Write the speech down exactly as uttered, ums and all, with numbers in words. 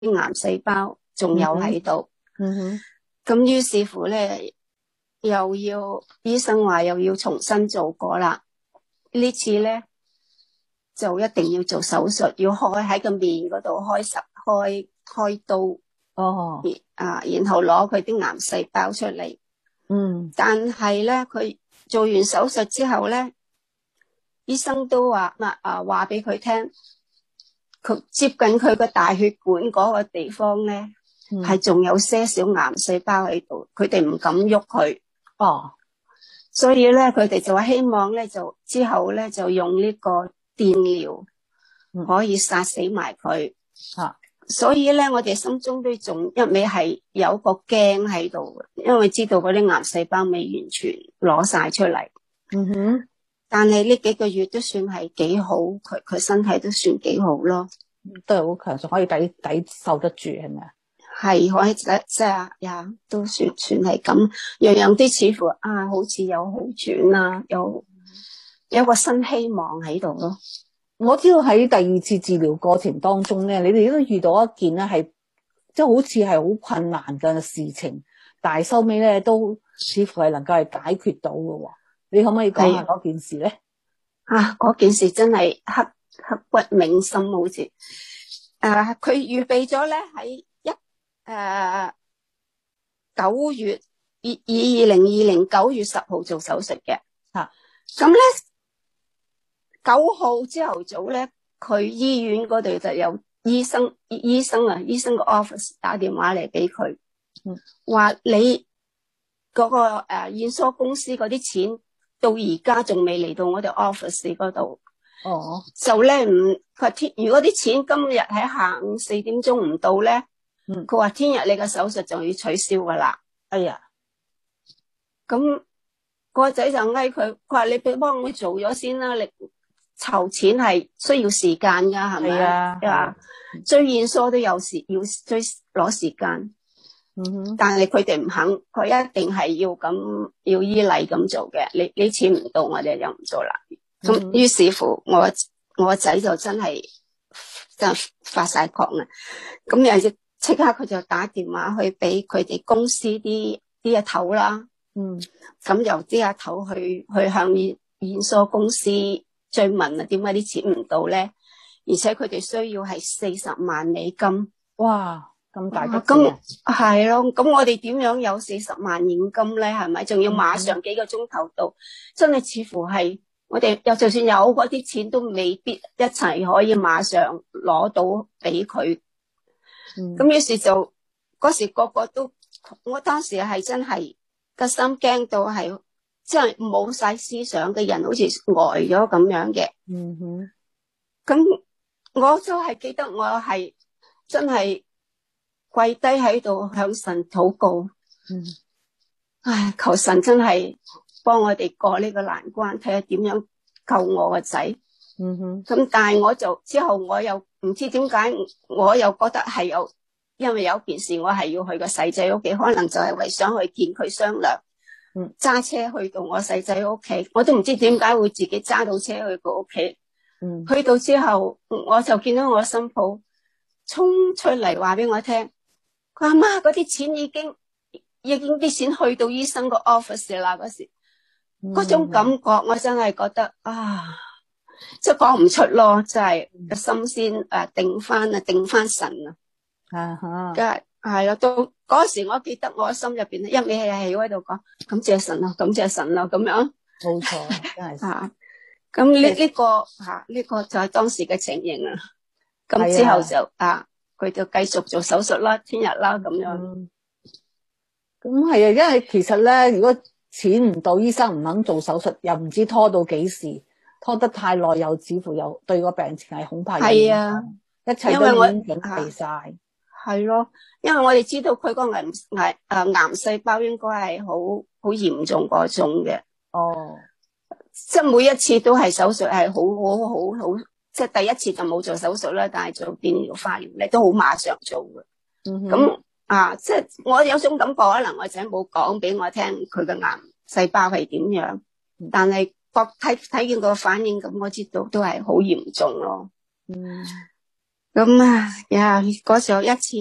啲癌細胞仲有喺度。 嗯哼。 咁於是乎咧，又要醫生話又要重新做過啦。呢次咧就一定要做手術，要開喺個面嗰度開實開開刀。 哦。 啊，然後攞佢啲癌細胞出嚟。 嗯。 但係咧，佢做完手術之後咧，醫生都話嗱啊，話俾佢聽，佢接近佢個大血管嗰個地方咧，係仲、嗯、有些少癌細胞喺度，佢哋唔敢喐佢。 哦。 所以咧，佢哋就話希望咧，就之後咧就用呢個電療可以殺死埋佢。 啊。所以咧，我哋心中都仲一味係有個驚喺度，因為知道嗰啲癌細胞未完全攞晒出嚟。 嗯哼。 但係呢幾個月都算係幾好，佢佢身體都算幾好咯， 都係好強壯，可以抵抵受得住，係咪啊？ 係可以即即係呀，都算算係咁，樣樣啲似乎啊，好似有好轉啦，有有個新希望喺度咯。 我知道喺第二次治療過程當中咧，你哋都遇到一件咧係即係好似係好困難嘅事情，但係收尾咧都似乎係能夠係解決到嘅。你可唔可以講下嗰件事咧？ 啊，嗰件事真係刻刻骨銘心，好似誒，佢預備咗咧喺一誒九月二二二零二零九月十號做手術嘅。吓，咁咧。九號朝頭早咧，佢醫院嗰度就有醫生醫生啊，醫生個 office 打電話嚟俾佢，話、嗯、你嗰、嗰個誒驗疏公司嗰啲錢到而家仲未嚟到我哋 office 嗰度。哦，就咧唔佢天，如果啲錢今日喺下午四點鐘唔到咧，佢話聽日你嘅手術就要取消噶啦。哎呀，咁個仔就嗌佢，佢話你俾幫我做咗先啦，你。籌錢係需要時間噶，係咪啊？啊，追驗疏都有時要追攞時間。嗯哼，但係佢哋唔肯，佢一定係要咁要依例咁做嘅。你你錢唔到，我哋就唔做啦。咁、嗯、於是乎，我我個仔就真係真係發晒狂啦。咁又即刻佢就打電話去俾佢哋公司啲啲阿頭啦。嗯，咁由啲阿頭去去向驗驗疏公司。再問啊，點解啲錢唔到咧？而且佢哋需要係四十萬美金。哇，咁大筆錢啊！咁係咯，咁我哋點樣有四十萬現金咧？係咪？仲要馬上幾個鐘頭到？嗯、真係似乎係我哋又就算有嗰啲錢，都未必一齊可以馬上攞到俾佢。咁、嗯、於是就嗰時個個都，我當時係真係個心驚到係。即係冇晒思想嘅人，好似呆咗咁樣嘅。嗯哼，咁我就係記得我係真係跪低喺度向神禱告。嗯，唉，求神真係幫我哋過呢個難關，睇下點樣救我個仔。嗯哼，咁但係我就之後我又唔知點解，我又覺得係有，因為有件事我係要去個細仔屋企，可能就係為想去見佢商量。嗯，揸車去到我細仔屋企，我都唔知點解會自己揸到車去佢屋企。嗯，去到之後，我就見到我新抱衝出嚟話俾我聽，佢阿媽嗰啲錢已經已經啲錢去到醫生個 office 啦。嗰時嗰、嗯、種感覺，我真係覺得啊，即係講唔出咯，真係個心先誒定翻啊，定翻神啊。啊哈，梗係係啦，到嗰時我記得我心入邊一味係喺度講感謝神咯，感謝神咯咁樣。冇錯，真係吓。咁呢呢個吓呢、這個就係當時嘅情形啦。咁之後就啊，佢就繼續做手術啦，聽日啦咁樣。咁係啊，因為其實咧，如果錢唔到，醫生唔肯做手術，又唔知拖到幾時，拖得太耐又似乎又對個病情係恐怕。係啊，一切都已經準備晒。係咯，因為我哋知道佢個癌癌誒癌細胞應該係好好嚴重嗰種嘅。哦，即係每一次都係手術係好好好好，即係第一次就冇做手術啦，但係做電療化療咧都好馬上做嘅。嗯，咁啊，即係我有種感覺，可能我仔冇講俾我聽佢嘅癌細胞係點樣，但係覺睇睇見個反應咁，我知道都係好嚴重咯。嗯。 咁啊，呀嗰時候一次。